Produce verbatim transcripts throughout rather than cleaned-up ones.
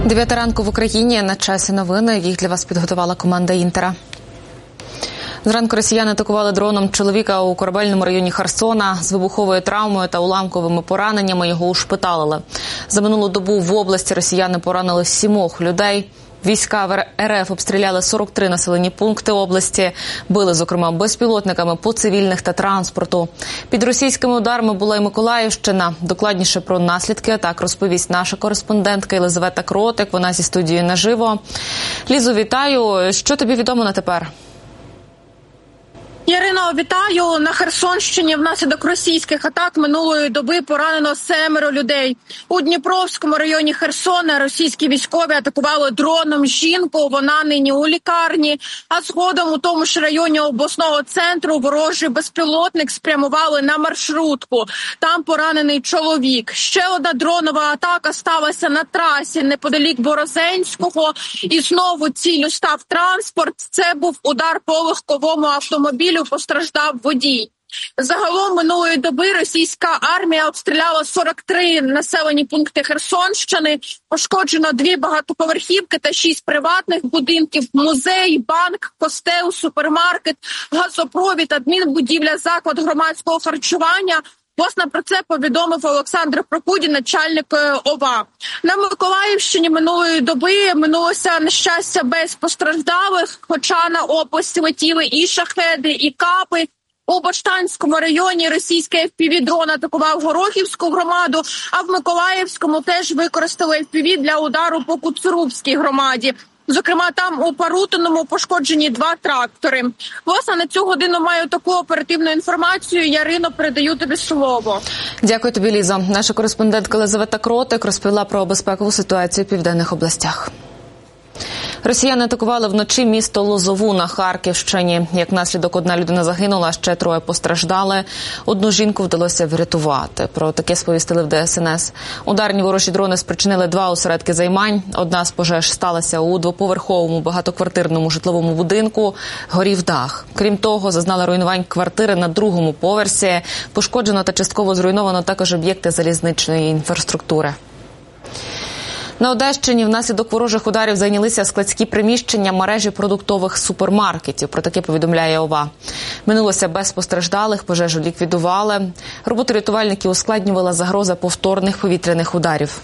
Дев'ята ранку в Україні. На часі новини. Їх для вас підготувала команда «Інтера». Зранку росіяни атакували дроном чоловіка у корабельному районі Херсона. З вибуховою травмою та уламковими пораненнями його ушпиталили. За минулу добу в області росіяни поранили сімох людей. Війська РФ обстріляли сорок три населені пункти області, били, зокрема, безпілотниками по цивільних та транспорту. Під російськими ударами була і Миколаївщина. Докладніше про наслідки атак розповість наша кореспондентка Єлизавета Кротик. Вона зі студією наживо. Лізо, вітаю. Що тобі відомо на тепер? Ярино, вітаю. На Херсонщині внаслідок російських атак минулої доби поранено семеро людей. У Дніпровському районі Херсона російські військові атакували дроном жінку. Вона нині у лікарні. А згодом у тому ж районі обласного центру ворожий безпілотник спрямували на маршрутку. Там поранений чоловік. Ще одна дронова атака сталася на трасі неподалік Борозенського. І знову ціллю став транспорт. Це був удар по легковому автомобілю. Постраждав водій. Загалом минулої доби російська армія обстріляла сорок три населені пункти Херсонщини. Пошкоджено дві багатоповерхівки та шість приватних будинків, музей, банк, костел, супермаркет, газопровід, адмінбудівля, заклад громадського харчування. Власне, про це повідомив Олександр Прокудін, начальник ОВА. На Миколаївщині минулої доби минулося, на щастя, без постраждалих, хоча на області летіли і шахеди, і капи. У Баштанському районі російський еф пі ві-дрон атакував Горохівську громаду, а в Миколаївському теж використали еф пі ві для удару по Куцурубській громаді. Зокрема, там у Парутиному пошкоджені два трактори. Власне, на цю годину маю таку оперативну інформацію. Ярино, передаю тобі слово. Дякую тобі, Ліза. Наша кореспондентка Єлизавета Кротик розповіла про безпекову ситуацію в південних областях. Росіяни атакували вночі місто Лозову на Харківщині. Як наслідок, одна людина загинула, ще троє постраждали. Одну жінку вдалося врятувати. Про таке сповістили в де ес ен ес. Ударні ворожі дрони спричинили два осередки займань. Одна з пожеж сталася у двоповерховому багатоквартирному житловому будинку. Горів дах. Крім того, зазнали руйнувань квартири на другому поверсі. Пошкоджено та частково зруйновано також об'єкти залізничної інфраструктури. На Одещині внаслідок ворожих ударів зайнялися складські приміщення мережі продуктових супермаркетів. Про таке повідомляє ОВА. Минулося без постраждалих, пожежу ліквідували. Роботу рятувальників ускладнювала загроза повторних повітряних ударів.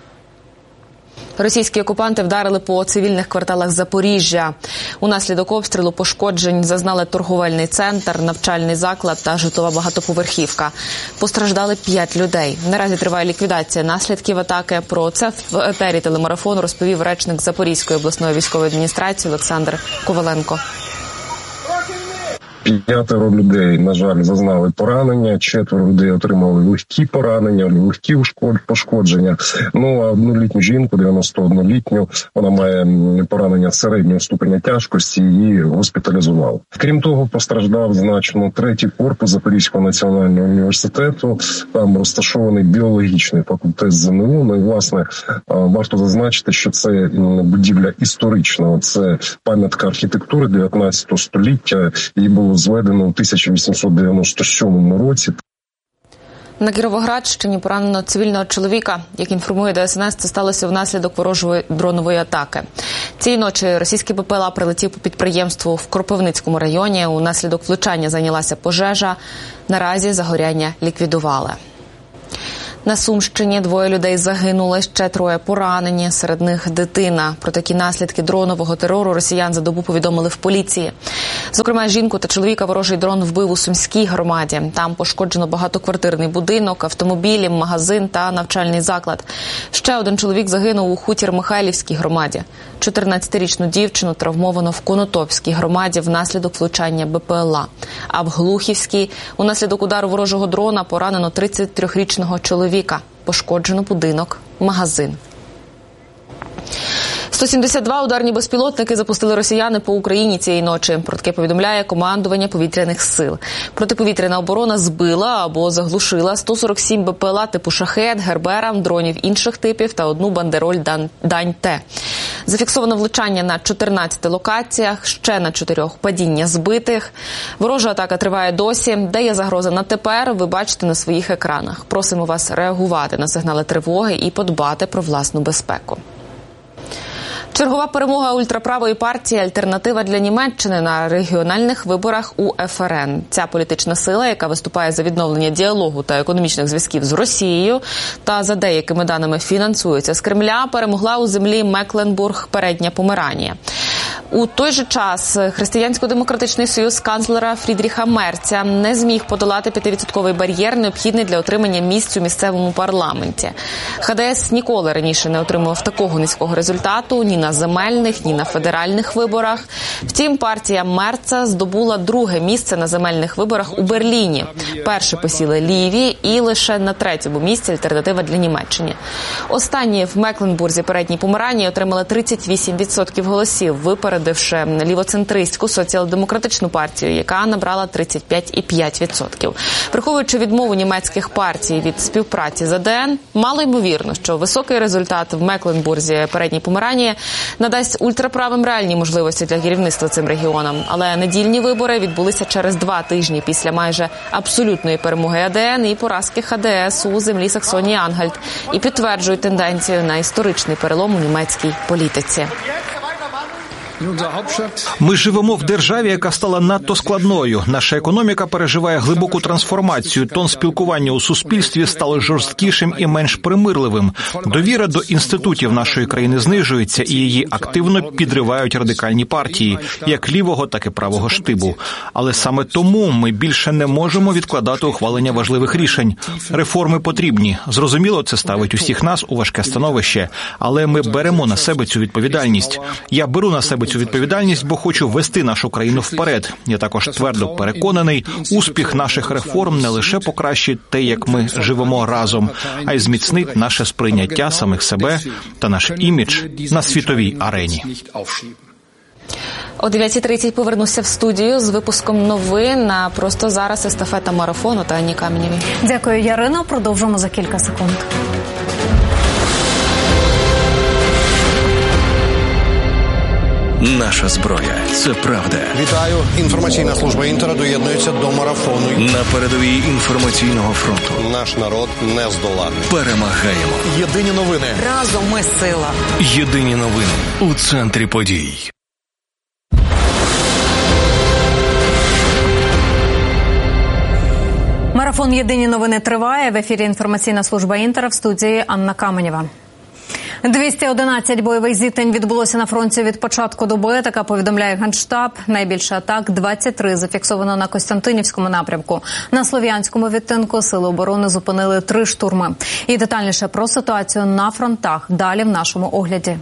Російські окупанти вдарили по цивільних кварталах Запоріжжя. Унаслідок обстрілу пошкоджень зазнали торговельний центр, навчальний заклад та житлова багатоповерхівка. Постраждали п'ять людей. Наразі триває ліквідація наслідків атаки. Про це в етері телемарафону розповів речник Запорізької обласної військової адміністрації Олександр Коваленко. П'ятеро людей, на жаль, зазнали поранення, четверо людей отримали легкі поранення, легкі пошкодження. Ну, а однолітню жінку, дев'яностооднолітню, вона має поранення середнього ступеня тяжкості, її госпіталізували. Крім того, постраждав значно третій корпус Запорізького національного університету. Там розташований біологічний факультет зе ен у. Ну і, власне, варто зазначити, що це будівля історична. Це пам'ятка архітектури дев'ятнадцятого століття. Її було зведено у тисяча вісімсот дев'яносто сьомому році. На Кіровоградщині поранено цивільного чоловіка. Як інформує де ес ен ес, це сталося внаслідок ворожої дронової атаки. Цієї ночі російський БП ел а прилетів по підприємству в Кропивницькому районі. Унаслідок влучання зайнялася пожежа. Наразі загоряння ліквідували. На Сумщині двоє людей загинули, ще троє поранені, серед них дитина. Про такі наслідки дронового терору росіян за добу повідомили в поліції. Зокрема, жінку та чоловіка ворожий дрон вбив у Сумській громаді. Там пошкоджено багатоквартирний будинок, автомобілі, магазин та навчальний заклад. Ще один чоловік загинув у Хутір-Михайлівській громаді. чотирнадцятирічну дівчину травмовано в Конотопській громаді внаслідок влучання Бе Пе Ел А. А в Глухівській унаслідок удару ворожого дрона поранено тридцятитрирічного чоловіка. Пошкоджено будинок, магазин. сто сімдесят два ударні безпілотники запустили росіяни по Україні цієї ночі. Про таке повідомляє командування повітряних сил. Протиповітряна оборона збила або заглушила сто сорок сім Бе Пе Ел А типу «Шахед», «Гербера», дронів інших типів та одну бандероль «Дань-Т». Зафіксовано влучання на чотирнадцяти локаціях, ще на чотирьох падіння збитих. Ворожа атака триває досі. Де є загроза на тепер, ви бачите на своїх екранах. Просимо вас реагувати на сигнали тривоги і подбати про власну безпеку. Чергова перемога ультраправої партії «Альтернатива для Німеччини» на регіональних виборах у еф ер ен. Ця політична сила, яка виступає за відновлення діалогу та економічних зв'язків з Росією та за деякими даними фінансується з Кремля, перемогла у землі Мекленбург-Передня Померанія. У той же час Християнсько-демократичний союз канцлера Фрідріха Мерца не зміг подолати п'ятивідсотковий бар'єр, необхідний для отримання місць у місцевому парламенті. ха де ес ніколи раніше не отримував такого низького результату ні на земельних, ні на федеральних виборах. Втім, партія Мерца здобула друге місце на земельних виборах у Берліні. Перше посіли ліві і лише на третьому місці «Альтернатива для Німеччини». Останні в Мекленбурзі Передній Померанії отримали тридцять вісім відсотків голосів, випередивши лівоцентристську соціал-демократичну партію, яка набрала тридцять п'ять цілих п'ять десятих відсотка. Враховуючи відмову німецьких партій від співпраці з а де ен, мало ймовірно, що високий результат в Мекленбурзі Передній Померанії надасть ультраправим реальні можливості для керівництва цим регіоном. Але недільні вибори відбулися через два тижні після майже абсолютної перемоги а де ен і поразки ха де ес у землі Саксонії-Ангальт і підтверджують тенденцію на історичний перелом у німецькій політиці. Ми живемо в державі, яка стала надто складною. Наша економіка переживає глибоку трансформацію. Тон спілкування у суспільстві стало жорсткішим і менш примирливим. Довіра до інститутів нашої країни знижується, і її активно підривають радикальні партії, як лівого, так і правого штибу. Але саме тому ми більше не можемо відкладати ухвалення важливих рішень. Реформи потрібні. Зрозуміло, це ставить усіх нас у важке становище. Але ми беремо на себе цю відповідальність. Я беру на себе цю відповідальність, бо хочу вести нашу країну вперед. Я також твердо переконаний, успіх наших реформ не лише покращить те, як ми живемо разом, а й зміцнить наше сприйняття самих себе та наш імідж на світовій арені. О дев'ятій тридцять повернуся в студію з випуском новин. На просто зараз естафета марафону та Анні Каменєвій. Дякую, Ярино. Продовжимо за кілька секунд. Наша зброя – це правда. Вітаю. Інформаційна служба Інтера доєднується до марафону. На передовій інформаційного фронту. Наш народ не здолати. Перемагаємо. Єдині новини. Разом ми сила. Єдині новини у центрі подій. Марафон «Єдині новини» триває. В ефірі інформаційна служба Інтера, в студії Анна Каменєва. двісті одинадцять бойових зіткнень відбулося на фронті від початку доби, така повідомляє Генштаб. Найбільше атак – двадцять три зафіксовано на Костянтинівському напрямку. На Слов'янському відтинку сили оборони зупинили три штурми. І детальніше про ситуацію на фронтах далі в нашому огляді.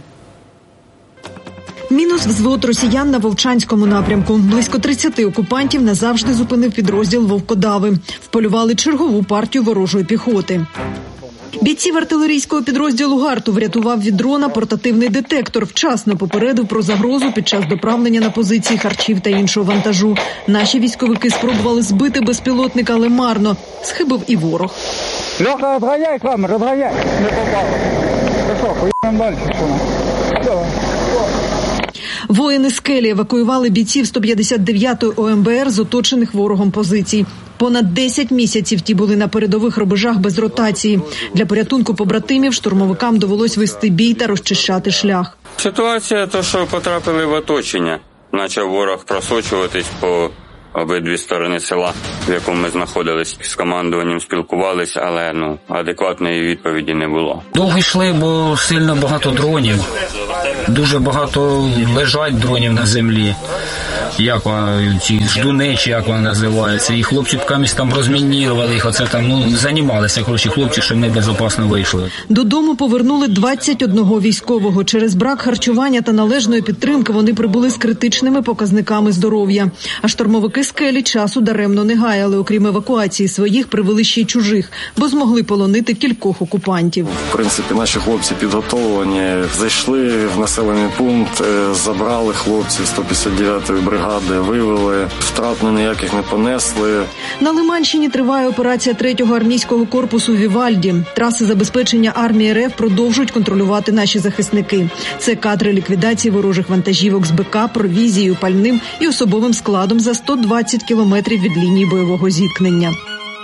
Мінус взвод росіян на Вовчанському напрямку. Близько тридцяти окупантів назавжди зупинив підрозділ Вовкодави. Вполювали чергову партію ворожої піхоти. Бійців артилерійського підрозділу «Гарту» врятував від дрона портативний детектор. Вчасно попередив про загрозу під час доправлення на позиції харчів та іншого вантажу. Наші військовики спробували збити безпілотника, але марно. Схибив і ворог. Льоха, розганяй, Крамер, розганяй. Не попало. Та що, поїдемо далі, що нам? Давай. Воїни «Скелі» евакуювали бійців сто п'ятдесят дев'ятої о ем бе ер з оточених ворогом позицій. Понад десять місяців ті були на передових рубежах без ротації. Для порятунку побратимів штурмовикам довелось вести бій та розчищати шлях. Ситуація то, що потрапили в оточення. Почав ворог просочуватись по обидві сторони села, в якому ми знаходились. З командуванням спілкувалися, але ну адекватної відповіді не було. Довго йшли, бо сильно багато дронів. Дуже багато лежать дронів на землі. Як вони, ці ждуни, чи як вони називаються. І хлопці камість там розмінірували їх, оце там, ну, займалися, коротше, хлопці, щоб ми безпечно вийшли. Додому повернули двадцять одного військового. Через брак харчування та належної підтримки вони прибули з критичними показниками здоров'я. А штурмовики «Скелі» часу даремно не гаяли. Окрім евакуації своїх, привели ще й чужих, бо змогли полонити кількох окупантів. В принципі, наші хлопці підготовлені, зайшли в населений пункт, забрали хлопців сто п'ятдесят дев'ятої бригади, вивели, втрат ніяких не понесли. На Лиманщині триває операція третього армійського корпусу «Вівальді». Траси забезпечення армії РФ продовжують контролювати наші захисники. Це кадри ліквідації ворожих вантажівок з БК, провізією, пальним і особовим складом за сто двадцять кілометрів від лінії бойового зіткнення.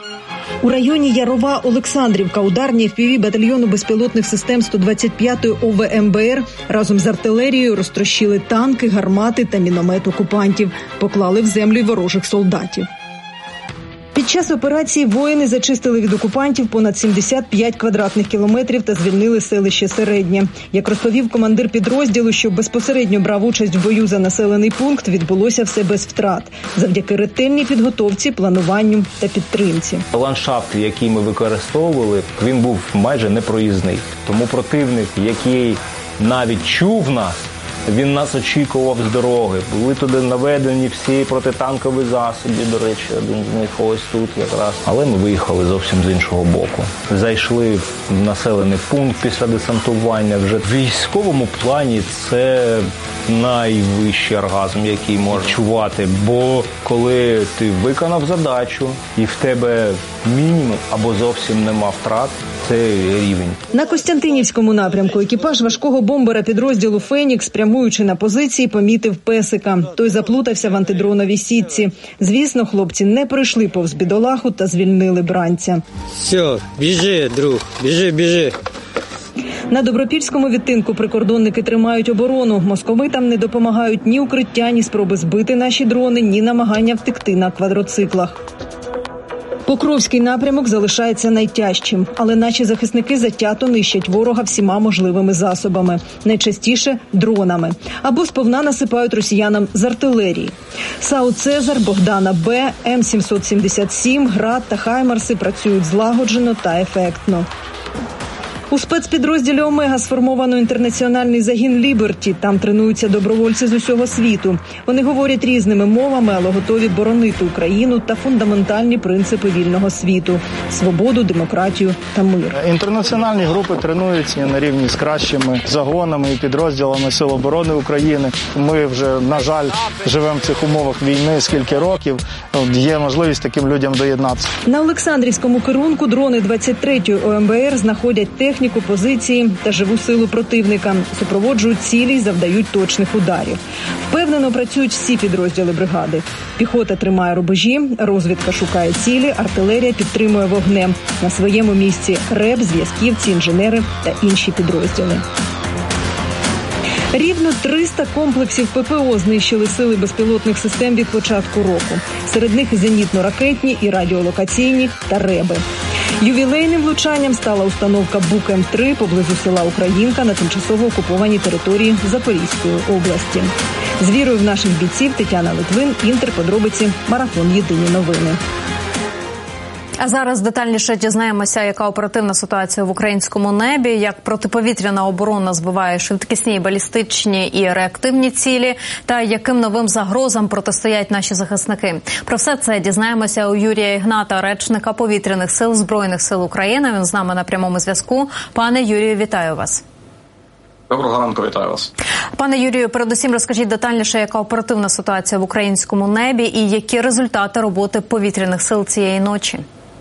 У районі Ярова-Олександрівка ударні еф пі ві батальйону безпілотних систем сто двадцять п'ятої о ве ем бе ер разом з артилерією розтрощили танки, гармати та міномет окупантів, поклали в землю й ворожих солдатів. Під час операції воїни зачистили від окупантів понад сімдесят п'ять квадратних кілометрів та звільнили селище Середнє. Як розповів командир підрозділу, що безпосередньо брав участь в бою за населений пункт, відбулося все без втрат. Завдяки ретельній підготовці, плануванню та підтримці. Ландшафт, який ми використовували, він був майже непроїзний. Тому противник, який навіть чув нас, він нас очікував з дороги. Були туди наведені всі протитанкові засоби, до речі, один з них ось тут якраз. Але ми виїхали зовсім з іншого боку. Зайшли в населений пункт після десантування. Вже в військовому плані це найвищий оргазм, який можна відчувати. Бо коли ти виконав задачу і в тебе мінімум або зовсім нема втрат, це рівень. На Костянтинівському напрямку екіпаж важкого бомбера підрозділу «Фенікс», прямуючи на позиції, помітив песика. Той заплутався в антидроновій сітці. Звісно, хлопці не пройшли повз бідолаху та звільнили бранця. Все, біжи, друг, біжи, біжи. На Добропільському відтинку прикордонники тримають оборону. Московитам не допомагають ні укриття, ні спроби збити наші дрони, ні намагання втекти на квадроциклах. Покровський напрямок залишається найтяжчим, але наші захисники затято нищать ворога всіма можливими засобами, найчастіше дронами, або сповна насипають росіянам з артилерії. САУ «Цезар», «Богдана Б», Ем сімсот сімдесят сім, «Град» та «Хаймарси» працюють злагоджено та ефектно. У спецпідрозділі «Омега» сформовано інтернаціональний загін «Ліберті». Там тренуються добровольці з усього світу. Вони говорять різними мовами, але готові боронити Україну та фундаментальні принципи вільного світу – свободу, демократію та мир. Інтернаціональні групи тренуються на рівні з кращими загонами і підрозділами Сил оборони України. Ми вже, на жаль, живемо в цих умовах війни скільки років. Є можливість таким людям доєднатися. На Олександрівському керунку дрони двадцять третьої о ем бе ер знаходять техніку, техніку, позиції та живу силу противника, супроводжують цілі й завдають точних ударів. Впевнено працюють всі підрозділи бригади. Піхота тримає рубежі, розвідка шукає цілі, артилерія підтримує вогнем. На своєму місці РЕБ, зв'язківці, інженери та інші підрозділи. Рівно триста комплексів пе пе о знищили сили безпілотних систем від початку року. Серед них зенітно-ракетні і радіолокаційні та РЕБи. Ювілейним влучанням стала установка Бук Ем три поблизу села Українка на тимчасово окупованій території Запорізької області. З вірою в наших бійців Тетяна Литвин, Інтер, подробиці, марафон «Єдині новини». А зараз детальніше дізнаємося, яка оперативна ситуація в українському небі, як протиповітряна оборона збиває швидкісні, балістичні і реактивні цілі, та яким новим загрозам протистоять наші захисники. Про все це дізнаємося у Юрія Ігната, речника повітряних сил Збройних сил України. Він з нами на прямому зв'язку. Пане Юрію, вітаю вас. Доброго ранку, вітаю вас. Пане Юрію, передусім розкажіть детальніше, яка оперативна ситуація в українському небі і які результати роботи повітряних сил цієї ночі.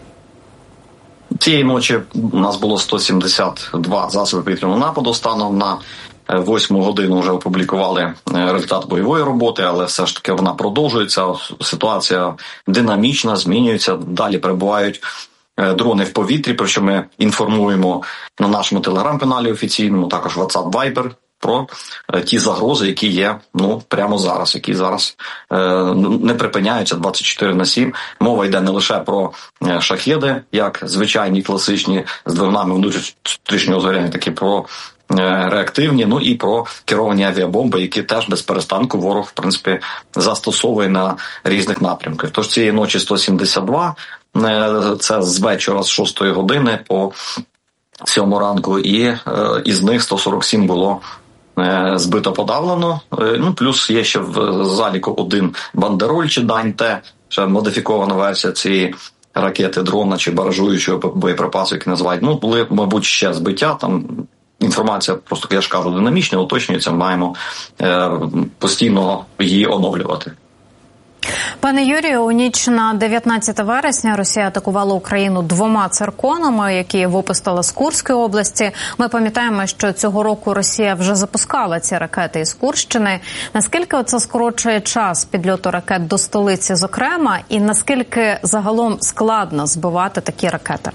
Цієї ночі у нас було сто сімдесят два засоби повітряного нападу. Станом на восьму годину вже опублікували результат бойової роботи, але все ж таки вона продовжується. Ситуація динамічна, змінюється. Далі перебувають дрони в повітрі, про що ми інформуємо на нашому телеграм-каналі офіційному, також WhatsApp, Viber, про ті загрози, які є, ну, прямо зараз, які зараз е, не припиняються двадцять чотири на сім. Мова йде не лише про шахеди, як звичайні класичні з двигунами внутрішнього згоряння, так і про е, реактивні, ну і про керовані авіабомби, які теж без перестанку ворог, в принципі, застосовує на різних напрямках. Тож цієї ночі сто сімдесят два, е, це з вечора з шостої години по сьому ранку, і е, із них сто сорок сім було збито подавлено. Ну, плюс є ще в заліку один бандероль чи Дань-Т, ще модифікована версія цієї ракети, дрона чи баражуючого боєприпасу, які називають. Ну, були, мабуть, ще збиття, там інформація, просто, я ж кажу, динамічна, уточнюється, маємо е, постійно її оновлювати. Пане Юрію, у ніч на дев'ятнадцяте вересня Росія атакувала Україну двома цирконами, які випустила з Курської області. Ми пам'ятаємо, що цього року Росія вже запускала ці ракети із Курщини. Наскільки це скорочує час підльоту ракет до столиці, зокрема, і наскільки загалом складно збивати такі ракети?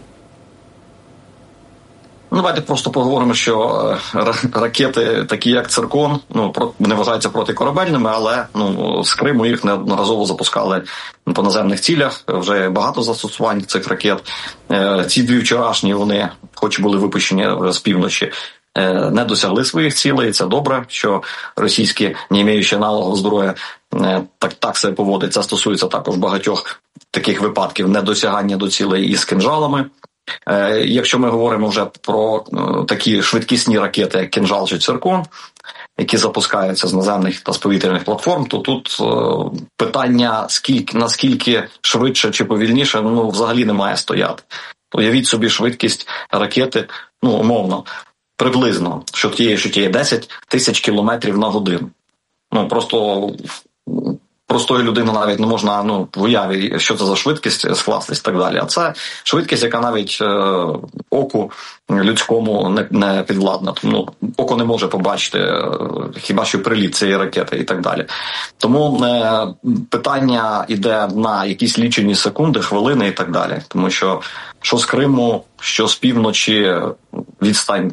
Ну, давайте просто поговоримо, що ракети, такі як «Циркон», ну, вони вважаються протикорабельними, але ну, з Криму їх неодноразово запускали по наземних цілях, вже багато застосувань цих ракет. Ці дві вчорашні, вони, хоч були випущені з півночі, не досягли своїх цілей, і це добре, що російські, не маючи аналогу зброї, так, так себе поводить. Це стосується також багатьох таких випадків недосягання до цілей із кинжалами. Якщо ми говоримо вже про такі швидкісні ракети, як «Кинжал» чи «Циркон», які запускаються з наземних та з повітряних платформ, то тут питання, скільки, наскільки швидше чи повільніше, ну, взагалі не має стояти. Уявіть собі швидкість ракети, ну, умовно, приблизно, що тієї, що тієї десять тисяч кілометрів на годину. Ну, просто простої людини навіть не можна, ну, в уяві, що це за швидкість, скластись і так далі. А це швидкість, яка навіть е, оку людському не, не підвладна. Тому око не може побачити е, хіба що приліт цієї ракети і так далі. Тому е, питання йде на якісь лічені секунди, хвилини і так далі. Тому що що з Криму, що з півночі, відстань,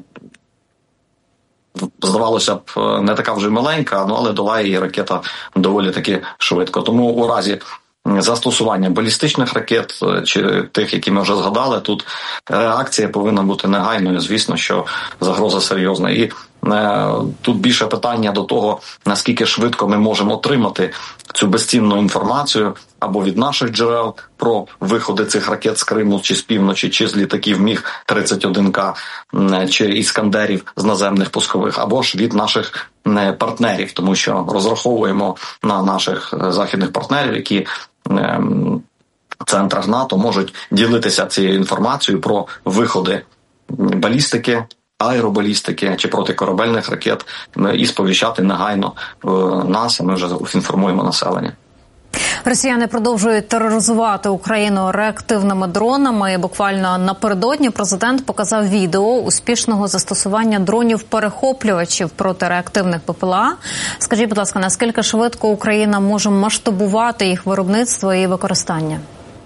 здавалося б, не така вже маленька, ну, але долає її ракета доволі таки швидко. Тому у разі застосування балістичних ракет чи тих, які ми вже згадали, тут реакція повинна бути негайною. Звісно, що загроза серйозна. І е, тут більше питання до того, наскільки швидко ми можемо отримати цю безцінну інформацію або від наших джерел про виходи цих ракет з Криму, чи з півночі, чи з літаків Міг тридцять один К, чи іскандерів з наземних пускових, або ж від наших партнерів, тому що розраховуємо на наших західних партнерів, які в центрах НАТО можуть ділитися цією інформацією про виходи балістики, аеробалістики чи протикорабельних ракет і сповіщати негайно нас, а ми вже інформуємо населення. Росіяни продовжують тероризувати Україну реактивними дронами. Буквально напередодні президент показав відео успішного застосування дронів-перехоплювачів проти реактивних БПЛА. Скажіть, будь ласка, наскільки швидко Україна може масштабувати їх виробництво і використання?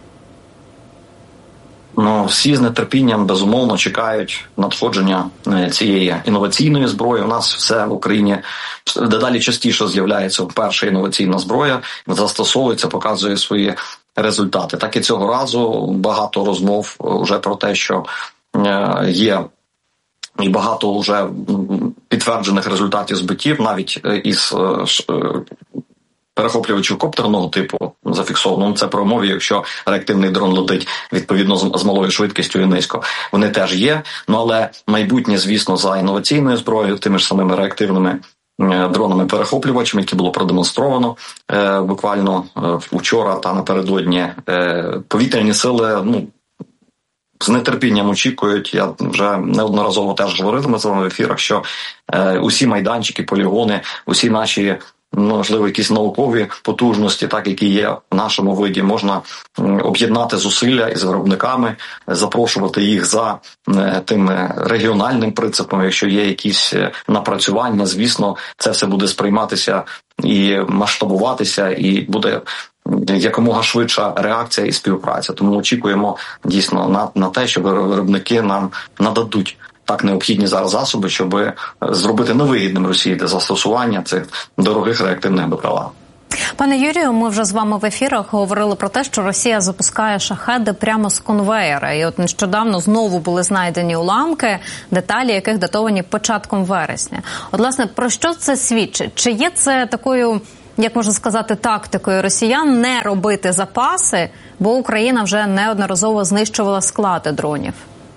Ну, всі з нетерпінням, безумовно, чекають надходження цієї інноваційної зброї. У нас все в Україні дедалі частіше з'являється перша інноваційна зброя, застосовується, показує свої результати. Так і цього разу багато розмов вже про те, що є і багато вже підтверджених результатів збиттів, навіть із перехоплювачів коптерного типу зафіксовано. Це при умові, якщо реактивний дрон летить відповідно з малою швидкістю і низько. Вони теж є, ну але майбутнє, звісно, за інноваційною зброєю, тими ж самими реактивними дронами-перехоплювачами, які було продемонстровано е, буквально е, вчора та напередодні. Е, повітряні сили, ну, з нетерпінням очікують, я вже неодноразово теж говорив на цьому ефірах, що е, усі майданчики, полігони, усі наші, можливо, якісь наукові потужності, так, які є в нашому виді, можна об'єднати зусилля із виробниками, запрошувати їх за тим регіональним принципом. Якщо є якісь напрацювання, звісно, це все буде сприйматися і масштабуватися, і буде якомога швидша реакція і співпраця. Тому очікуємо дійсно на, на те, що виробники нам нададуть так необхідні зараз засоби, щоб зробити невигідним Росії для застосування цих дорогих реактивних БПЛА. Пане Юрію, ми вже з вами в ефірах говорили про те, що Росія запускає шахеди прямо з конвеєра. І от нещодавно знову були знайдені уламки, деталі яких датовані початком вересня. От, власне, про що це свідчить? Чи є це такою, як можна сказати, тактикою росіян не робити запаси, бо Україна вже неодноразово знищувала склади дронів?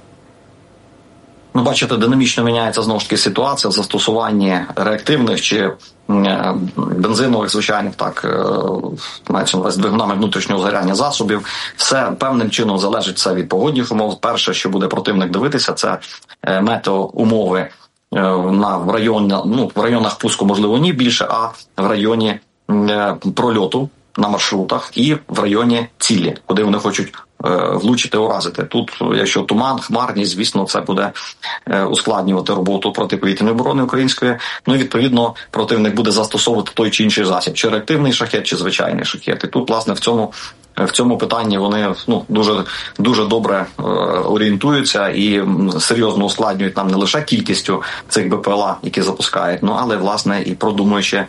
Ну, бачите, динамічно міняється знову ж таки ситуація в застосуванні реактивних чи бензинових, звичайних, так, мається на увазі двигунами внутрішнього згоряння засобів. Все певним чином залежить все від погодних умов. Перше, що буде противник дивитися, це метеоумови на в районі, ну, в районах пуску, можливо, ні більше, а в районі прольоту на маршрутах і в районі цілі, куди вони хочуть влучити, уразити. Тут, якщо туман, хмарність, звісно, це буде ускладнювати роботу протиповітряної оборони української. Ну і, відповідно, противник буде застосовувати той чи інший засіб, чи реактивний шахет, чи звичайний шахет. І тут, власне, в цьому в цьому питанні вони ну дуже дуже добре е, орієнтуються і серйозно ускладнюють нам не лише кількістю цих БПЛА, які запускають, ну але, власне, і продумуючи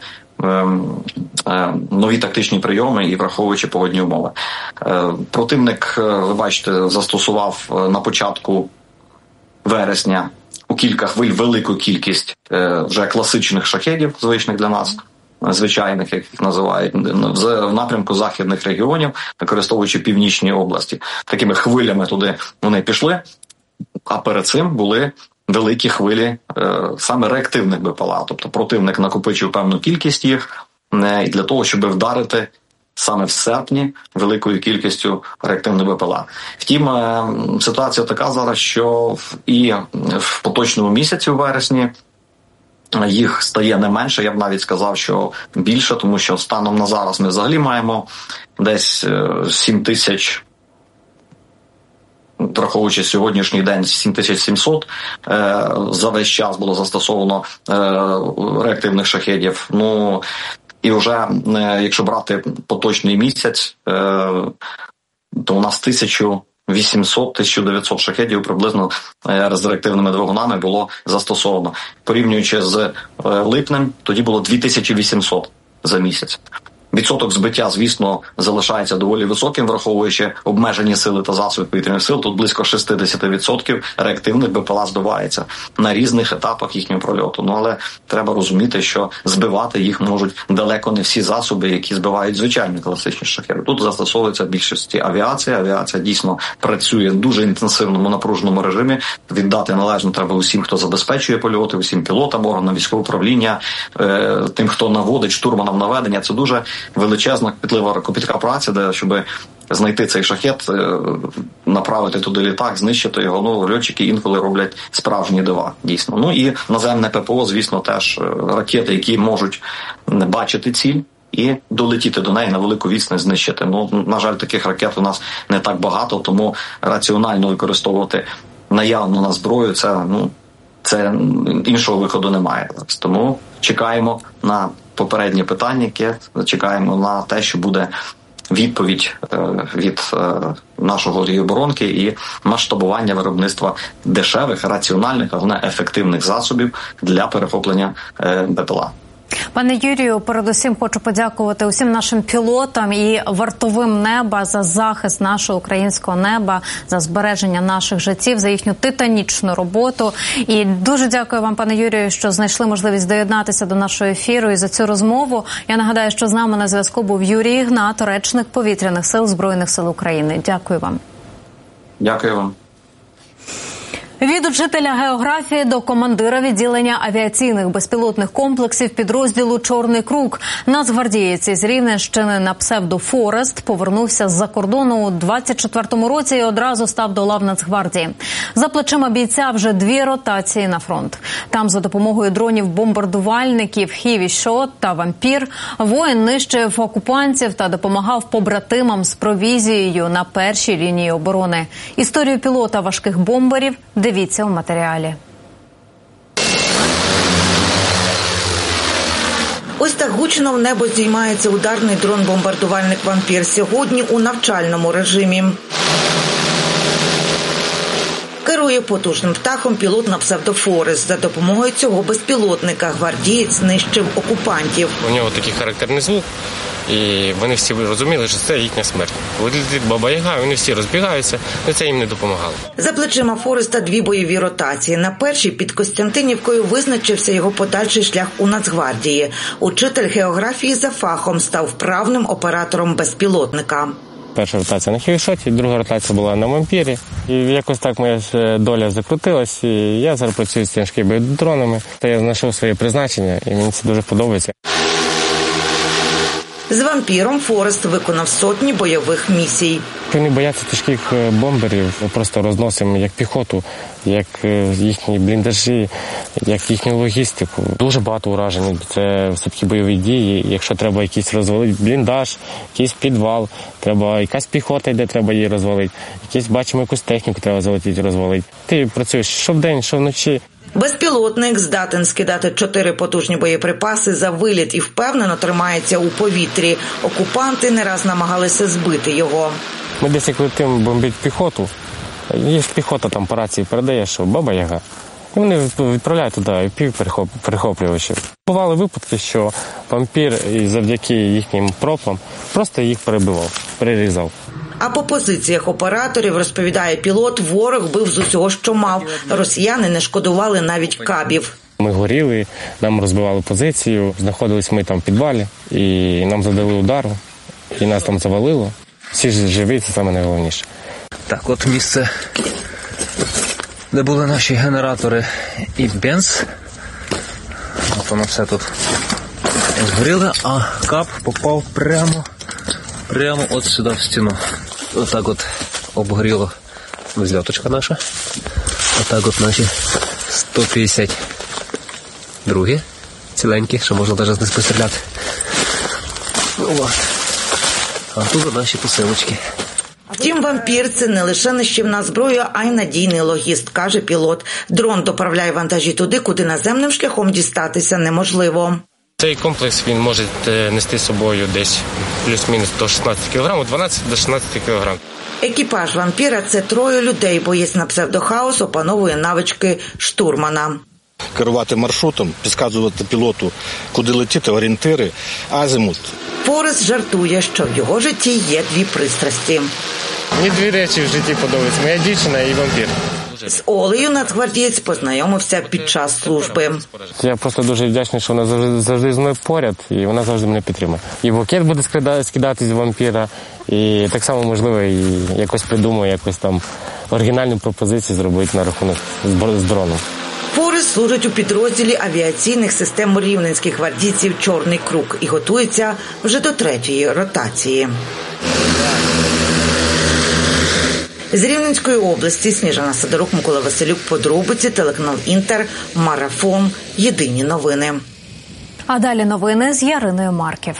нові тактичні прийоми і враховуючи погодні умови. Противник, ви бачите, застосував на початку вересня у кілька хвиль велику кількість вже класичних шахедів, звичних для нас, звичайних, як їх називають, в напрямку західних регіонів, використовуючи північні області. Такими хвилями туди вони пішли, а перед цим були великі хвилі е, саме реактивних БПЛА. Тобто противник накопичив певну кількість їх е, для того, щоб вдарити саме в серпні великою кількістю реактивних БПЛА. Втім, е, ситуація така зараз, що і в поточному місяці, у вересні, їх стає не менше, я б навіть сказав, що більше, тому що станом на зараз ми взагалі маємо десь сім тисяч, враховуючи сьогоднішній день, сім тисяч сімсот е, за весь час було застосовано е, реактивних шахедів. Ну, і вже, е, якщо брати поточний місяць, е, то у нас тисяча вісімсот - тисяча дев'ятсот шахедів приблизно е, з реактивними двигунами було застосовано. Порівнюючи з е, липнем, тоді було дві тисячі вісімсот за місяць. Відсоток збиття, звісно, залишається доволі високим, враховуючи обмежені сили та засоби повітряних сил. Тут близько шістдесят відсотків реактивних БПЛА збивається на різних етапах їхнього прольоту. Ну, але треба розуміти, що збивати їх можуть далеко не всі засоби, які збивають звичайні класичні шахеди. Тут застосовується в більшості авіація. Авіація дійсно працює в дуже інтенсивному, напруженому режимі. Віддати належно треба усім, хто забезпечує польоти, усім пілотам, органам військового управління, тим, хто наводить, штурманам наведення. Це дуже величезна, кропітлива копітка праця, де щоб знайти цей шахет, направити туди літак, знищити його. Ну, льотчики інколи роблять справжні дива, дійсно. Ну і наземне ППО, звісно, теж ракети, які можуть бачити ціль і долетіти до неї на велику відстань, знищити. Ну, на жаль, таких ракет у нас не так багато, тому раціонально використовувати наявну на зброю, це, ну, це іншого виходу немає. Тому чекаємо на попереднє питання, яке чекаємо на те, що буде відповідь від нашого оборонки і масштабування виробництва дешевих, раціональних, але ефективних засобів для перехоплення БПЛА. Пане Юрію, передусім хочу подякувати усім нашим пілотам і вартовим неба за захист нашого українського неба, за збереження наших життів, за їхню титанічну роботу. І дуже дякую вам, пане Юрію, що знайшли можливість доєднатися до нашого ефіру і за цю розмову. Я нагадаю, що з нами на зв'язку був Юрій Ігнат, речник Повітряних сил Збройних сил України. Дякую вам. Дякую вам. Від учителя географії до командира відділення авіаційних безпілотних комплексів підрозділу «Чорний круг». Нацгвардієць із Рівненщини на псевдо «Форест» повернувся з-за кордону у двадцять четвертому році і одразу став до лав Нацгвардії. За плечима бійця вже дві ротації на фронт. Там за допомогою дронів-бомбардувальників «Хіві-Шот» та «Вампір» воїн нищив окупантів та допомагав побратимам з провізією на першій лінії оборони. Історію пілота важких бомберів – дивіться у матеріалі. Ось так гучно в небо здіймається ударний дрон-бомбардувальник «Вампір» сьогодні у навчальному режимі. Керує потужним птахом пілот на псевдо «Форест». За допомогою цього безпілотника гвардієць знищив окупантів. У нього такий характерний звук. І вони всі розуміли, що це їхня смерть. Летить Баба-Яга, вони всі розбігаються, але це їм не допомагало. За плечима «Фореста» дві бойові ротації. На першій під Костянтинівкою визначився його подальший шлях у Нацгвардії. Учитель географії за фахом став вправним оператором безпілотника. Перша ротація на Хіві-Шоті, друга ротація була на «Вампірі». І якось так моя доля закрутилась, і я зараз працюю з тяжкими дронами. Та я знайшов своє призначення, і мені це дуже подобається. З вампіром Форест виконав сотні бойових місій. Вони бояться тяжких бомберів, ми просто розносимо як піхоту, як їхні бліндажі, як їхню логістику. Дуже багато уражень. Це все-таки бойові дії. Якщо треба якийсь розвалити бліндаж, якийсь підвал, треба якась піхота йде, треба її розвалити. Якісь, бачимо, якусь техніку треба залетіти, розвалити. Ти працюєш що вдень, що вночі. Безпілотник здатен скидати чотири потужні боєприпаси за виліт і впевнено тримається у повітрі. Окупанти не раз намагалися збити його. Ми десь як летимо бомбити піхоту, є піхота там по рації передає, що Баба-Яга. І вони відправляють туди півперехоплювачів. Бували випадки, що вампір завдяки їхнім пропам просто їх перебивав, перерізав. А по позиціях операторів, розповідає пілот, ворог бив з усього, що мав. Росіяни не шкодували навіть кабів. Ми горіли, нам розбивали позицію, знаходились ми там в підвалі, і нам задали удар, і нас там завалило. Всі ж живі, це саме найголовніше. Так, от місце, де були наші генератори і бенз. От воно все тут згоріло, а кап попав прямо, прямо от сюди в стіну. Отак от обгоріло взльоточка наша. Отак от наші сто п'ятдесят другі, ціленькі, що можна навіть з них постріляти. От. А тут наші посилочки. Втім, вампір – це не лише нищівна зброя, а й надійний логіст, каже пілот. Дрон доправляє вантажі туди, куди наземним шляхом дістатися неможливо. Цей комплекс він може нести з собою десь плюс-мінус до шістнадцять кілограмів, дванадцять до шістнадцять кілограмів. Екіпаж вампіра – це троє людей. Боєць на псевдохаус опановує навички штурмана. Керувати маршрутом, підказувати пілоту, куди летіти, орієнтири, азимут. Форест жартує, що в його житті є дві пристрасті. Мені дві речі в житті подобаються – моя дівчина і вампір. З Олею нацгвардієць познайомився під час служби. Я просто дуже вдячний, що вона завжди, завжди з мною поряд, і вона завжди мене підтримує. І букет буде скидати з вампіра, і так само, можливо, і якось придумаю, якось там оригінальну пропозицію зробити на рахунок з дроном. Форест служить у підрозділі авіаційних систем рівненських гвардійців «Чорний круг» і готується вже до третьої ротації. З Рівненської області Сніжана Сидорук, Микола Василюк, подробиці, телеканал «Інтер», Марафон, Єдині новини. А далі новини з Яриною Марків.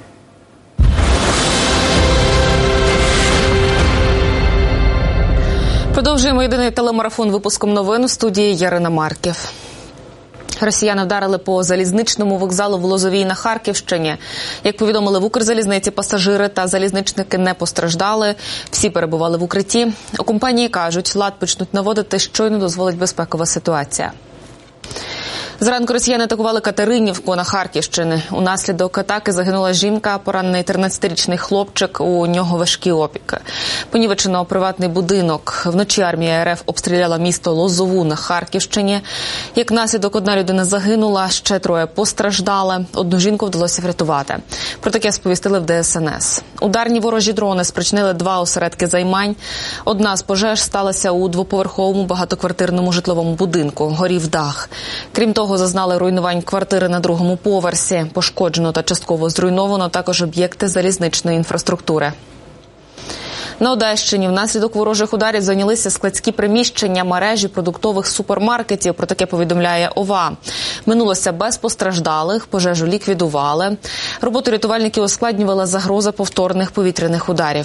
Продовжуємо єдиний телемарафон випуском новин у студії Ярина Марків. Росіяни вдарили по залізничному вокзалу в Лозовій на Харківщині. Як повідомили в Укрзалізниці, пасажири та залізничники не постраждали. Всі перебували в укритті. У компанії кажуть, лад почнуть наводити, щойно дозволить безпекова ситуація. Зранку росіяни атакували Катеринівку на Харківщині. Унаслідок атаки загинула жінка, поранений тринадцятирічний хлопчик, у нього важкі опіки. Понівечено приватний будинок. Вночі армія РФ обстріляла місто Лозову на Харківщині. Як наслідок, одна людина загинула, ще троє постраждали. Одну жінку вдалося врятувати. Про таке сповістили в Де Ес Ен Ес. Ударні ворожі дрони спричинили два осередки займань. Одна з пожеж сталася у двоповерховому багатоквартирному житловому будинку. Горів дах. Крім того, зазнали руйнувань квартири на другому поверсі. Пошкоджено та частково зруйновано також об'єкти залізничної інфраструктури. На Одещині внаслідок ворожих ударів зайнялися складські приміщення мережі продуктових супермаркетів. Про таке повідомляє ОВА. Минулося без постраждалих, пожежу ліквідували. Роботу рятувальників ускладнювала загроза повторних повітряних ударів.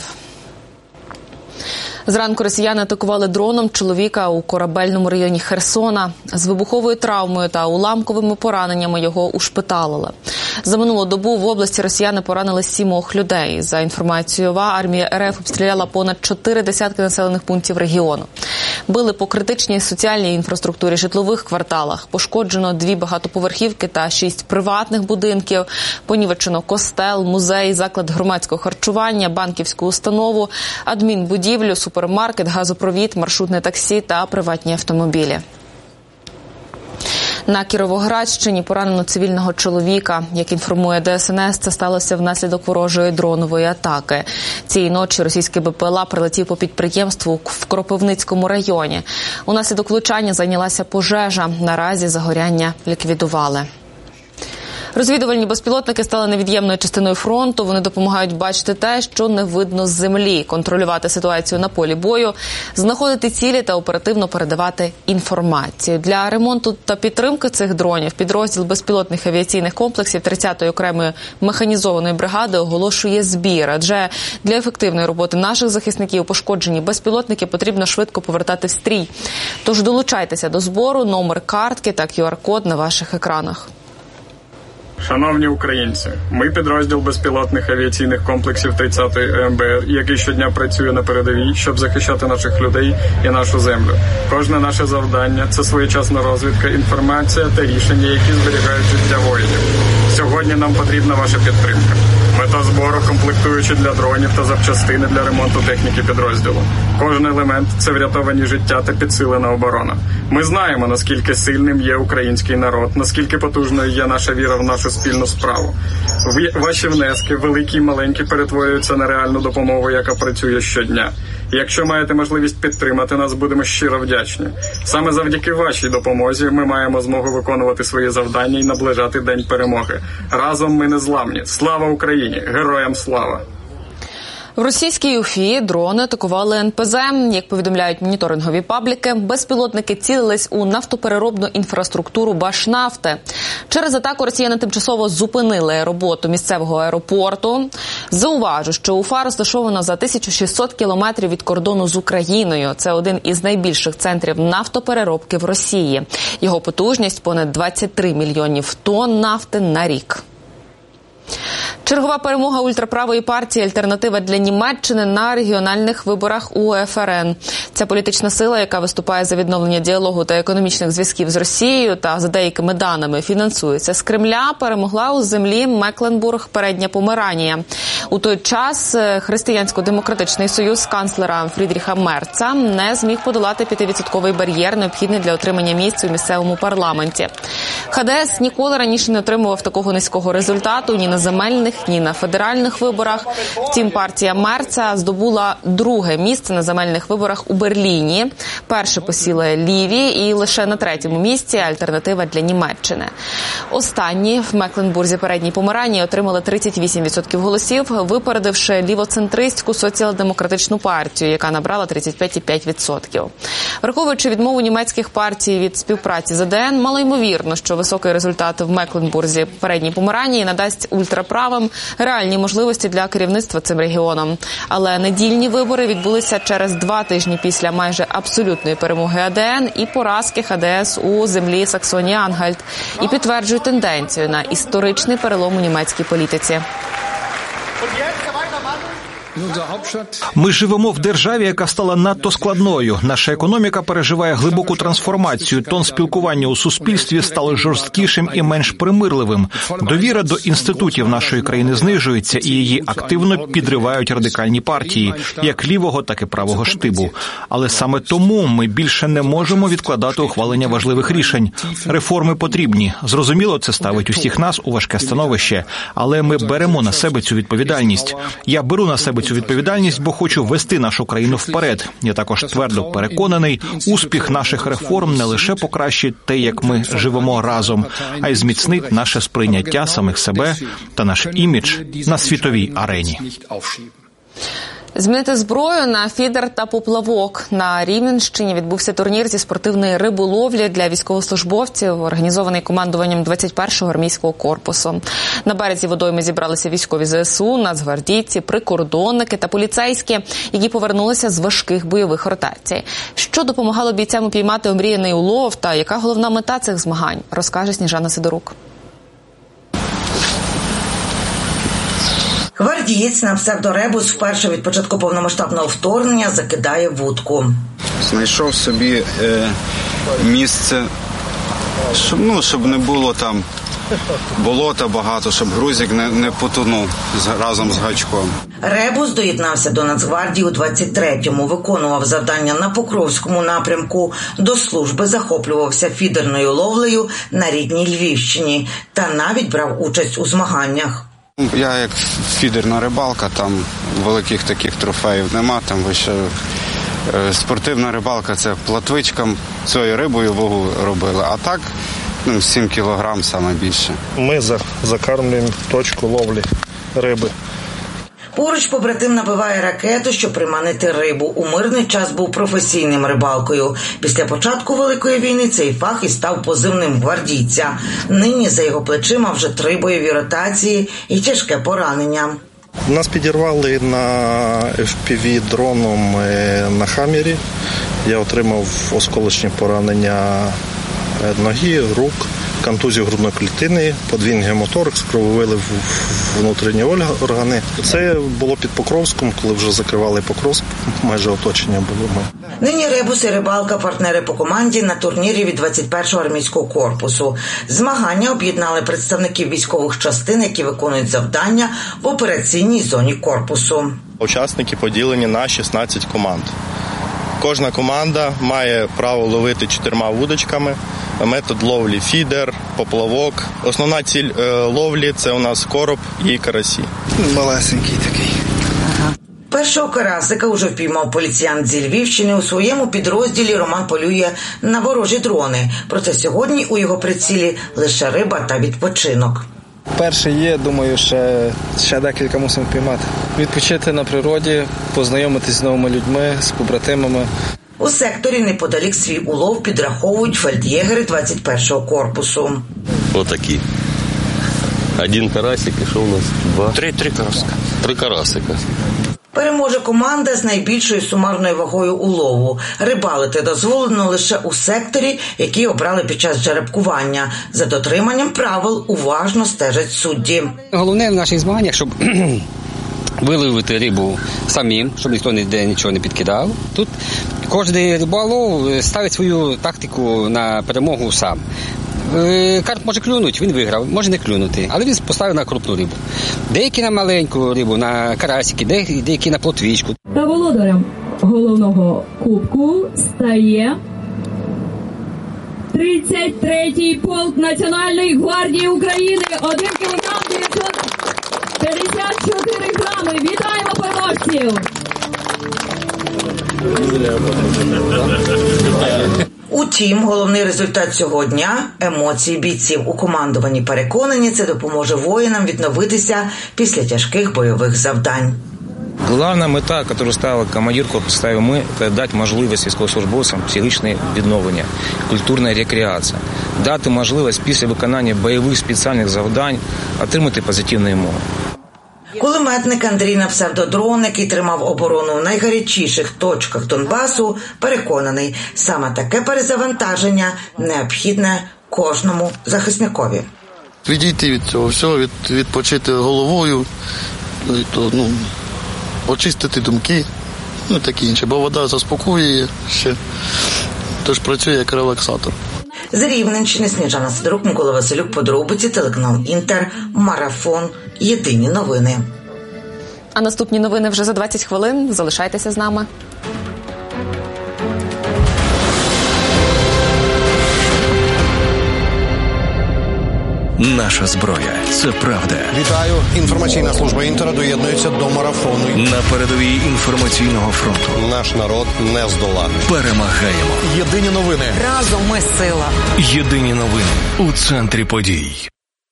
Зранку росіяни атакували дроном чоловіка у Корабельному районі Херсона. З вибуховою травмою та уламковими пораненнями його ушпиталили. За минулу добу в області росіяни поранили сімох людей. За інформацією ОВА, армія РФ обстріляла понад чотири десятки населених пунктів регіону. Били по критичній соціальній інфраструктурі житлових кварталах. Пошкоджено дві багатоповерхівки та шість приватних будинків. Понівечено костел, музей, заклад громадського харчування, банківську установу, адмінбудівлю, супермаркет, газопровід, маршрутне таксі та приватні автомобілі. На Кіровоградщині поранено цивільного чоловіка. Як інформує Де Ес Ен Ес, це сталося внаслідок ворожої дронової атаки. Цієї ночі російський Бе Пе Ел А прилетів по підприємству в Кропивницькому районі. Унаслідок влучання зайнялася пожежа. Наразі загоряння ліквідували. Розвідувальні безпілотники стали невід'ємною частиною фронту. Вони допомагають бачити те, що не видно з землі, контролювати ситуацію на полі бою, знаходити цілі та оперативно передавати інформацію. Для ремонту та підтримки цих дронів підрозділ безпілотних авіаційних комплексів тридцятої окремої механізованої бригади оголошує збір. Адже для ефективної роботи наших захисників пошкоджені безпілотники потрібно швидко повертати в стрій. Тож долучайтеся до збору, номер картки та кю ар-код на ваших екранах. Шановні українці, ми підрозділ безпілотних авіаційних комплексів тридцятої е ем бе ер, який щодня працює на передовій, щоб захищати наших людей і нашу землю. Кожне наше завдання – це своєчасна розвідка, інформація та рішення, які зберігають життя воїнів. Сьогодні нам потрібна ваша підтримка. Мета збору – комплектуючі для дронів та запчастини для ремонту техніки підрозділу. Кожен елемент – це врятовані життя та підсилена оборона. Ми знаємо, наскільки сильним є український народ, наскільки потужною є наша віра в нашу спільну справу. Ваші внески, великі і маленькі, перетворюються на реальну допомогу, яка працює щодня. Якщо маєте можливість підтримати нас, будемо щиро вдячні. Саме завдяки вашій допомозі ми маємо змогу виконувати свої завдання і наближати День перемоги. Разом ми незламні. Слава Україні! Героям слава! В російській Уфі дрони атакували ен пе зе. Як повідомляють моніторингові пабліки, безпілотники цілились у нафтопереробну інфраструктуру Башнафти. Через атаку росіяни тимчасово зупинили роботу місцевого аеропорту. Зауважу, що Уфа розташована за тисячу шістсот кілометрів від кордону з Україною. Це один із найбільших центрів нафтопереробки в Росії. Його потужність – понад двадцять три мільйонів тонн нафти на рік. Чергова перемога ультраправої партії «Альтернатива для Німеччини» на регіональних виборах у еф ер ен. Ця політична сила, яка виступає за відновлення діалогу та економічних зв'язків з Росією та, за деякими даними, фінансується з Кремля, перемогла у землі Мекленбург, Передня Померанія. У той час Християнсько-демократичний союз канцлера Фрідріха Мерца не зміг подолати п'ятивідсотковий бар'єр, необхідний для отримання місць у місцевому парламенті. ха де ес ніколи раніше не отримував такого низького результату ні на земельних, ні на федеральних виборах. Втім, партія Мерца здобула друге місце на земельних виборах у Берліні. Перше посіли ліві і лише на третьому місці «Альтернатива для Німеччини». Останні в Мекленбурзі Передній Померанії отримали тридцять вісім відсотків голосів, випередивши лівоцентристську соціал-демократичну партію, яка набрала тридцять п'ять цілих п'ять десятих відсотка. Враховуючи відмову німецьких партій від співпраці з е де ен, малоймовірно, що високий результат в Мекленбурзі Передній Померанії надасть ультраправим реальні можливості для керівництва цим регіоном. Але недільні вибори відбулися через два тижні після майже абсолютної перемоги а де ен і поразки ха де ес у землі Саксонії-Ангальт і підтверджують тенденцію на історичний перелом у німецькій політиці. Ми живемо в державі, яка стала надто складною. Наша економіка переживає глибоку трансформацію. Тон спілкування у суспільстві стало жорсткішим і менш примирливим. Довіра до інститутів нашої країни знижується, і її активно підривають радикальні партії, як лівого, так і правого штибу. Але саме тому ми більше не можемо відкладати ухвалення важливих рішень. Реформи потрібні. Зрозуміло, це ставить усіх нас у важке становище. Але ми беремо на себе цю відповідальність. Я беру на себе цю відповідальність, бо хочу вести нашу країну вперед. Я також твердо переконаний, успіх наших реформ не лише покращить те, як ми живемо разом, а й зміцнить наше сприйняття самих себе та наш імідж на світовій арені. Змінити зброю на фідер та поплавок. На Рівненщині відбувся турнір зі спортивної риболовлі для військовослужбовців, організований командуванням двадцять першого армійського корпусу. На березі водойми зібралися військові зе ес у, нацгвардійці, прикордонники та поліцейські, які повернулися з важких бойових ротацій. Що допомагало бійцям упіймати омріяний улов та яка головна мета цих змагань, розкаже Сніжана Сидорук. Гвардієць на псевдоребус вперше від початку повномасштабного вторгнення закидає вудку. Знайшов собі е, місце, щоб, ну, щоб не було там болота багато, щоб грузик не, не потонув з, разом з гачком. Ребус доєднався до Нацгвардії у двадцять третьому, виконував завдання на Покровському напрямку, до служби захоплювався фідерною ловлею на рідній Львівщині та навіть брав участь у змаганнях. Я як фідерна рибалка, там великих таких трофеїв нема, там лише спортивна рибалка, це платвичкам цією рибою вагу робили. А так Ну, сім кілограм саме більше. Ми закармлюємо точку ловлі риби. Поруч побратим набиває ракету, щоб приманити рибу. У мирний час був професійним рибалкою. Після початку Великої війни цей фах і став позивним гвардійця. Нині за його плечима вже три бойові ротації і тяжке поранення. Нас підірвали на еф пі ві-дроном на Хаммері. Я отримав осколочні поранення ноги, рук, контузію грудної клітини, подвійний гемоторакс, крововилив в внутрішні органи. Це було під Покровськом, коли вже закривали Покровськ, майже оточення було. Нині Ребус і рибалка – партнери по команді на турнірі від двадцять першого армійського корпусу. Змагання об'єднали представників військових частин, які виконують завдання в операційній зоні корпусу. Учасники поділені на шістнадцять команд. Кожна команда має право ловити чотирма вудочками. Метод ловлі – фідер, поплавок. Основна ціль ловлі – це у нас короб і карасі. Малесенький такий. Першого карасика уже впіймав поліціянт зі Львівщини. У своєму підрозділі Роман полює на ворожі дрони. Проте сьогодні у його прицілі лише риба та відпочинок. Перший є, думаю, ще, ще декілька мусимо впіймати. Відпочити на природі, познайомитись з новими людьми, з побратимами. У секторі неподалік свій улов підраховують фельд'єгери двадцять першого корпусу. Отакі. Один карасик, і що у нас? Два? Три, три карасика. Три карасика. Переможе команда з найбільшою сумарною вагою улову. Рибалити дозволено лише у секторі, який обрали під час жеребкування. За дотриманням правил уважно стежать судді. Головне в наших змаганнях, щоб виловити рибу самим, щоб ніхто ніде нічого не підкидав. Тут кожен риболов ставить свою тактику на перемогу сам. Карп може клюнути, він виграв, може не клюнути, але він поставив на крупну рибу. Деякі на маленьку рибу, на карасики, деякі на плотвічку. Та володарем головного кубку стає тридцять третій полк Національної гвардії України. один кілограм дев'ятсот п'ятдесят чотири грами. Вітаємо переможців! Утім, головний результат цього дня – емоції бійців. У командуванні переконані, це допоможе воїнам відновитися після тяжких бойових завдань. Головна мета, яку ставив командир корпусу, ставив ми, це дати можливість військовослужбовцям психічне відновлення, культурна рекреація, дати можливість після виконання бойових спеціальних завдань отримати позитивні емоції. Кулеметник Андрій на псевдодрон, який тримав оборону в найгарячіших точках Донбасу, переконаний, саме таке перезавантаження необхідне кожному захисникові. Відійти від цього всього, від, відпочити головою, то, ну, очистити думки, ну таке інше, бо вода заспокоює ще, тож працює як релаксатор. З Рівненщини Сніжана Сидорук, Микола Василюк, подробиці, телеканал Інтер, Марафон, Єдині новини. А наступні новини вже за двадцять хвилин. Залишайтеся з нами. Наша зброя – це правда. Вітаю. Інформаційна служба Інтера доєднується до марафону. На передовій інформаційного фронту. Наш народ не здоланий. Перемагаємо. Єдині новини. Разом ми сила. Єдині новини у центрі подій.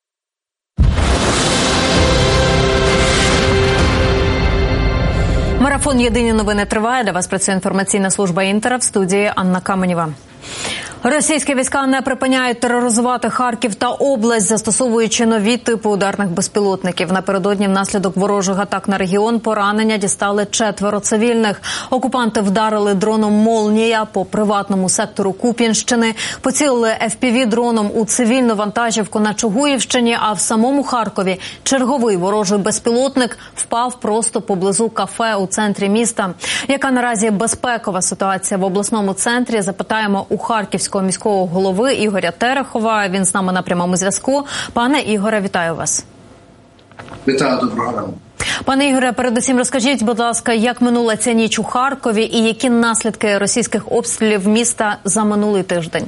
Марафон «Єдині новини» триває. Для вас працює інформаційна служба Інтера, в студії Анна Каменєва. Російські війська не припиняють тероризувати Харків та область, застосовуючи нові типи ударних безпілотників. Напередодні внаслідок ворожих атак на регіон поранення дістали четверо цивільних. Окупанти вдарили дроном «Молнія» по приватному сектору Куп'янщини, поцілили еф пі ві-дроном у цивільну вантажівку на Чугуївщині, а в самому Харкові черговий ворожий безпілотник впав просто поблизу кафе у центрі міста. Яка наразі безпекова ситуація в обласному центрі, запитаємо у Харківського міського голови Ігоря Терехова. Він з нами на прямому зв'язку. Пане Ігоре, вітаю вас. Вітаю, доброго ранку. Пане Ігоре, передусім розкажіть, будь ласка, як минула ця ніч у Харкові і які наслідки російських обстрілів міста за минулий тиждень?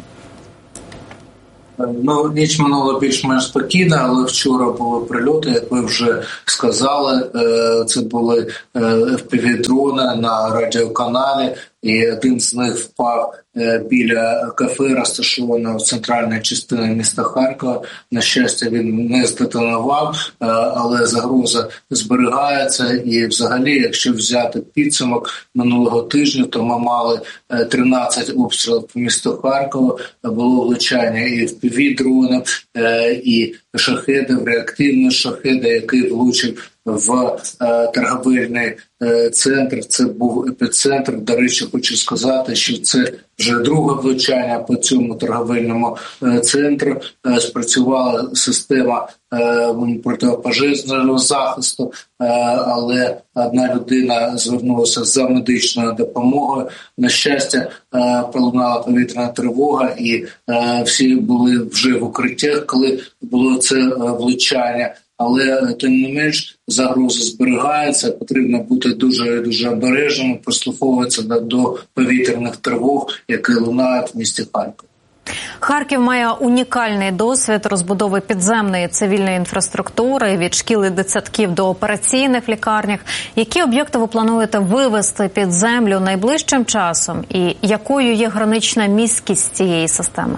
Ну, ніч минула більш-менш спокійна, але вчора були прильоти, як ви вже сказали. Це були еф пі ві-дрони на радіоканалі, і один з них впав біля кафе, розташованого в центральній частині міста Харкова. На щастя, він не здетонував, але загроза зберігається. І взагалі, якщо взяти підсумок минулого тижня, то ми мали тринадцять обстрілів по місту Харкова, було влучання і в пі ві-дрони, і шахедів, реактивні шахеди, який влучив в е, торговельний е, центр. Це був епіцентр. До речі, хочу сказати, що це вже друге влучання по цьому торговельному е, центру. Е, спрацювала система е, протипожежного захисту, е, але одна людина звернулася за медичною допомогою. На щастя, е, пролунала повітряна тривога, і е, всі були вже в укриттях, коли було це е, влучання. Але, тим не менш, загроза зберігається, потрібно бути дуже-дуже обережним, прислуховуватися до, до повітряних тривог, які лунають в місті Харків. Харків має унікальний досвід розбудови підземної цивільної інфраструктури від шкіл і дитсадків до операційних лікарнях. Які об'єкти ви плануєте вивести під землю найближчим часом і якою є гранична місткість цієї системи?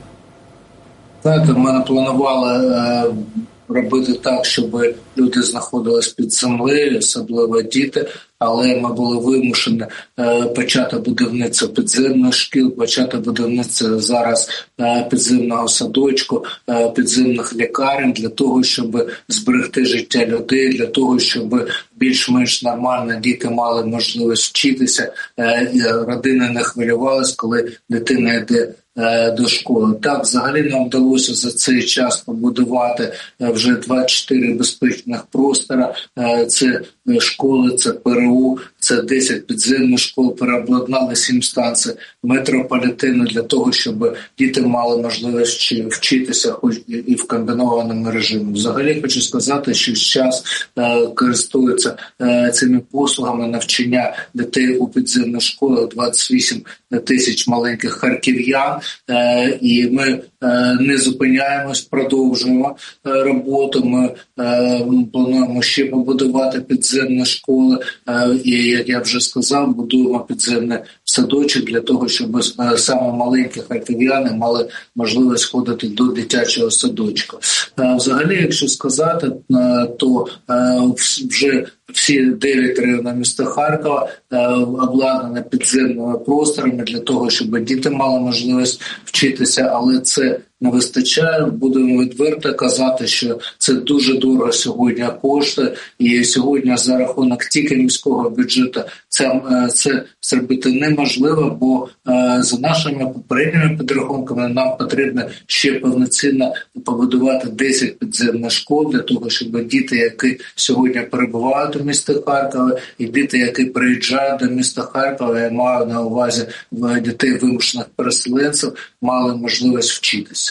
Знаєте, ми не планували е, робити так, щоб люди знаходились під землею, особливо діти, але ми були вимушені е, почати будівництво підземних шкіл, почати будівництво зараз е, підземного садочку, е, підземних лікарень для того, щоб зберегти життя людей, для того, щоб більш-менш нормально діти мали можливість вчитися, е, і родини не хвилювалися, коли дитина йде до школи. Так, взагалі нам вдалося за цей час побудувати вже двадцять чотири безпечних простора. Це школи, це пе ер у, це десять підземних школ, переобладнали сім станцій метрополітену для того, щоб діти мали можливість вчитися хоч і в комбінованому режимі. Взагалі хочу сказати, що зараз е, користуються е, цими послугами навчання дітей у підземних школах двадцять вісім тисяч маленьких харків'ян, е, і ми е, не зупиняємось, продовжуємо е, роботу. Ми е, плануємо ще побудувати підземні школи, е, і, як я вже сказав, будуємо підземний садочок для того, щоб е, саме маленькі харків'яни мали можливість ходити до дитячого садочка. Е, взагалі, якщо сказати, е, то е, вже всі дев'ять районів міста Харкова е, обладнані підземними просторами для того, щоб діти мали можливість вчитися, але це не вистачає. Будемо відверто казати, що це дуже дорого сьогодні коштує, і сьогодні за рахунок тільки міського бюджету це, це зробити неможливо, бо е, за нашими попередніми підрахунками нам потрібно ще повноцінно побудувати десять підземних школ для того, щоб діти, які сьогодні перебувають у місті Харкова, і діти, які приїжджають до міста Харкова, я маю на увазі дітей вимушених переселенців, мали можливість вчитися.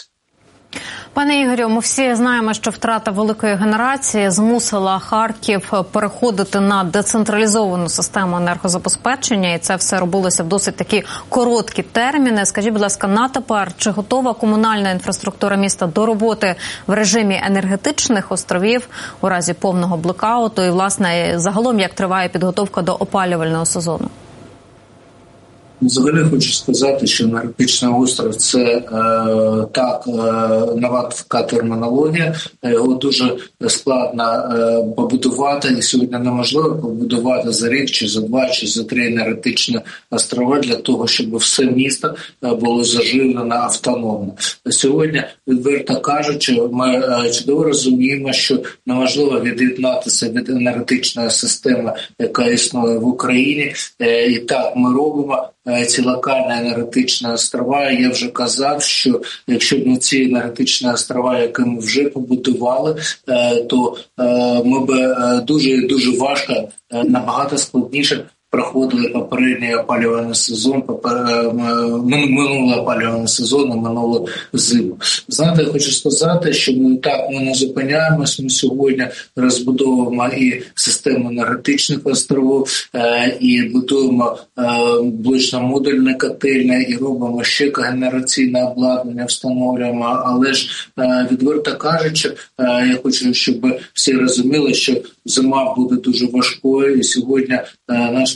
Пане Ігорю, ми всі знаємо, що втрата великої генерації змусила Харків переходити на децентралізовану систему енергозабезпечення, і це все робилося в досить такі короткі терміни. Скажіть, будь ласка, на тепер, чи готова комунальна інфраструктура міста до роботи в режимі енергетичних островів у разі повного блекауту? І, власне, загалом, як триває підготовка до опалювального сезону? Взагалі хочу сказати, що енергетичний остров – це е, так е, нова така термінологія, його дуже складно е, побудувати, і сьогодні неможливо побудувати за рік, чи за два, чи за три енергетичні острова для того, щоб все місто було заживлено автономно. Сьогодні, відверто кажучи, ми е, чудово розуміємо, що неможливо від'єднатися від енергетичної системи, яка існує в Україні, е, і так ми робимо ці локальні енергетичні острова. Я вже казав, що якщо б не ці енергетичні острова, які ми вже побудували, то ми б дуже-дуже важко, набагато складніше проходили попередній опалювальний сезон, минулий опалювальний сезон і минулу зиму. Знаєте, я хочу сказати, що ми так ми не зупиняємось, ми сьогодні розбудовуємо і систему енергетичних островів, і будуємо блочно-модульне котельне, і робимо ще когенераційне обладнання, встановлюємо, але ж відверто кажучи, я хочу, щоб всі розуміли, що зима буде дуже важкою, і сьогодні наш